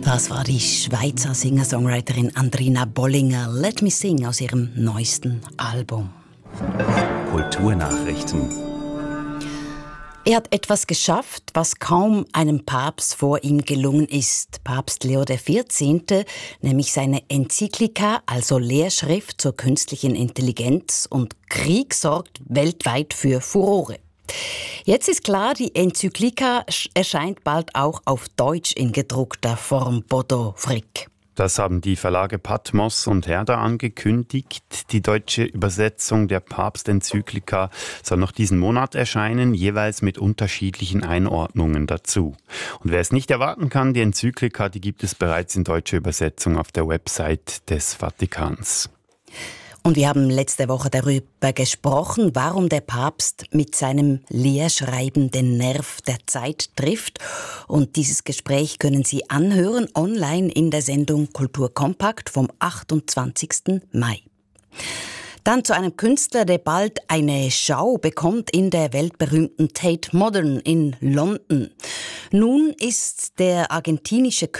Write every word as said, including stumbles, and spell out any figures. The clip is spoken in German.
Das war die Schweizer Singer-Songwriterin Andrina Bollinger, Let Me Sing, aus ihrem neuesten Album. Kulturnachrichten. Er hat etwas geschafft, was kaum einem Papst vor ihm gelungen ist. Papst Leo der Vierzehnte, nämlich seine Enzyklika, also Lehrschrift zur künstlichen Intelligenz und Krieg, sorgt weltweit für Furore. Jetzt ist klar, die Enzyklika erscheint bald auch auf Deutsch in gedruckter Form. Bodo Frick. Das haben die Verlage Patmos und Herder angekündigt. Die deutsche Übersetzung der Papstenzyklika soll noch diesen Monat erscheinen, jeweils mit unterschiedlichen Einordnungen dazu. Und wer es nicht erwarten kann, die Enzyklika, die gibt es bereits in deutscher Übersetzung auf der Website des Vatikans. Und wir haben letzte Woche darüber gesprochen, warum der Papst mit seinem Lehrschreiben den Nerv der Zeit trifft. Und dieses Gespräch können Sie anhören online in der Sendung Kultur Kompakt vom achtundzwanzigsten Mai. Dann zu einem Künstler, der bald eine Schau bekommt in der weltberühmten Tate Modern in London. Nun ist der argentinische